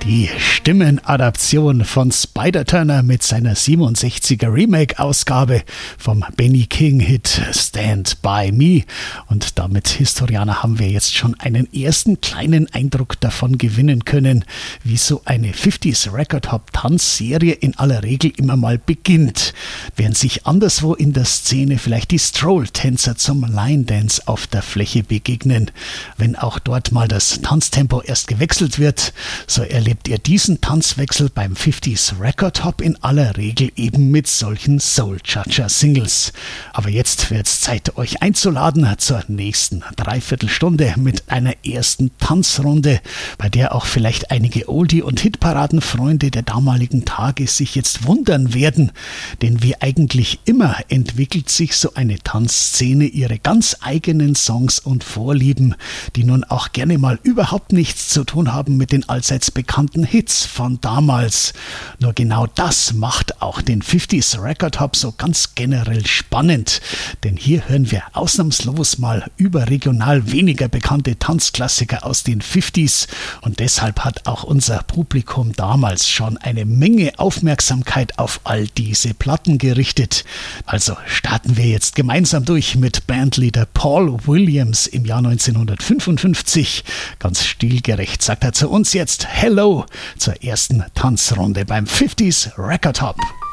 Die Stimmenadaption von Spider Turner mit seiner 67er Remake-Ausgabe vom Benny King-Hit Stand By Me. Und damit, Historianer, haben wir jetzt schon einen ersten kleinen Eindruck davon gewinnen können, wie so eine 50s Record Hop Tanzserie in aller Regel immer mal beginnt. Während sich anderswo in der Szene vielleicht die Stroll-Tänzer zum Line Dance auf der Fläche begegnen. Wenn auch dort mal das Tanztempo erst gewechselt wird, so erlebt ihr diesen Tanzwechsel beim 50s Record Hop in aller Regel eben mit solchen Soul-Chacha-Singles. Aber jetzt wird's Zeit, euch einzuladen zur nächsten Dreiviertelstunde mit einer ersten Tanzrunde, bei der auch vielleicht einige Oldie- und Hitparadenfreunde der damaligen Tage sich jetzt wundern werden. Denn wie eigentlich immer entwickelt sich so eine Tanzszene ihre ganz eigenen Songs und Vorlieben, die nun auch gerne mal überhaupt nichts zu tun haben mit den allseits bekannten Hits von damals. Nur genau das macht auch den 50s Record Hop so ganz generell spannend. Denn hier hören wir ausnahmslos mal überregional weniger bekannte Tanzklassiker aus den 50s. Und deshalb hat auch unser Publikum damals schon eine Menge Aufmerksamkeit auf all diese Platten gerichtet. Also starten wir jetzt gemeinsam durch mit Bandleader Paul Williams im Jahr 1955. Ganz stilgerecht sagt er zu uns jetzt Hello zur ersten Tanzrunde beim 50s Record Hop.